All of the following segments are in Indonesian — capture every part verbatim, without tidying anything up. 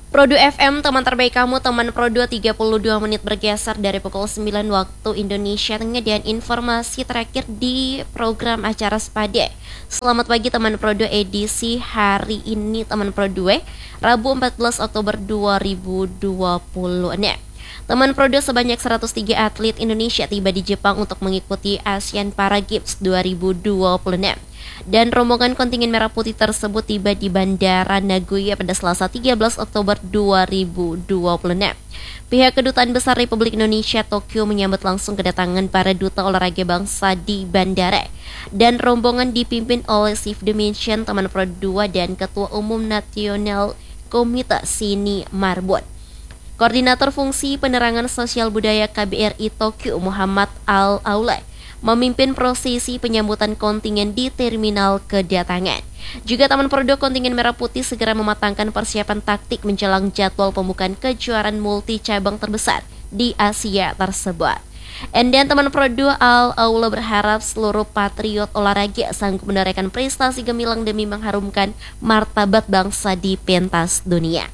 Produ F M, teman terbaik kamu, teman Produ. Tiga puluh dua menit bergeser dari pukul sembilan waktu Indonesia Tengah dan informasi terakhir di program acara Spade. Selamat pagi teman Produ, edisi hari ini teman Produ, Rabu empat belas Oktober dua ribu dua puluh enam. Teman Produ, sebanyak seratus tiga atlet Indonesia tiba di Jepang untuk mengikuti Asian Para Games dua ribu dua puluh enam. Dan rombongan kontingen merah putih tersebut tiba di Bandara Nagoya pada Selasa tiga belas Oktober dua ribu dua puluh enam. Pihak Kedutaan Besar Republik Indonesia Tokyo menyambut langsung kedatangan para duta olahraga bangsa di bandara. Dan rombongan dipimpin oleh Chief Dimension Teman Pro dua dan Ketua Umum Nasional Komite Sini Marbot. Koordinator Fungsi Penerangan Sosial Budaya K B R I Tokyo Muhammad Al-Aula memimpin prosesi penyambutan kontingen di terminal kedatangan. Juga Taman Prodo kontingen Merah Putih segera mematangkan persiapan taktik menjelang jadwal pembukaan kejuaraan multi cabang terbesar di Asia tersebut. Dan Taman Prodo Al-Aula berharap seluruh patriot olahraga sanggup menorehkan prestasi gemilang demi mengharumkan martabat bangsa di pentas dunia.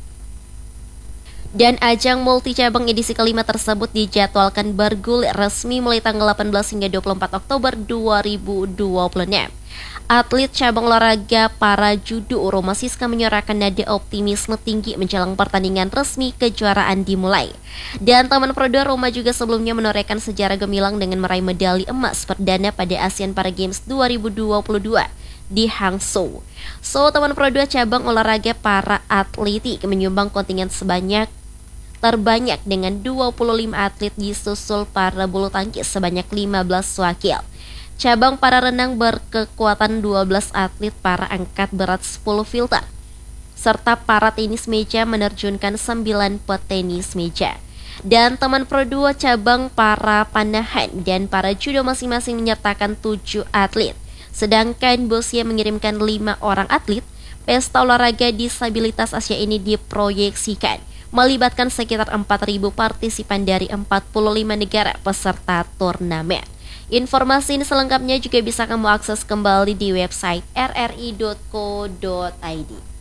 Dan ajang multi cabang edisi kelima tersebut dijadwalkan bergulir resmi mulai tanggal delapan belas hingga dua puluh empat Oktober dua ribu dua puluh enam. Atlet cabang olahraga para judo Roma Siska menyuarakan nada optimisme tinggi menjelang pertandingan resmi kejuaraan dimulai. Dan Taman Prodo Roma juga sebelumnya menorehkan sejarah gemilang dengan meraih medali emas perdana pada Asian Para Games dua ribu dua puluh dua di Hangzhou. So, Taman Prodo cabang olahraga para atletik menyumbang kontingen sebanyak terbanyak dengan dua puluh lima atlet, disusul para bulu tangkis sebanyak lima belas wakil. Cabang para renang berkekuatan dua belas atlet, para angkat berat sepuluh filter, serta para tenis meja menerjunkan sembilan petenis meja. Dan Taman Pro dua cabang para panahan dan para judo masing-masing menyertakan tujuh atlet. Sedangkan Bosnia mengirimkan lima orang atlet. Pesta olahraga disabilitas Asia ini diproyeksikan melibatkan sekitar empat ribu partisipan dari empat puluh lima negara peserta turnamen. Informasi ini selengkapnya juga bisa kamu akses kembali di website r r i dot co dot i d.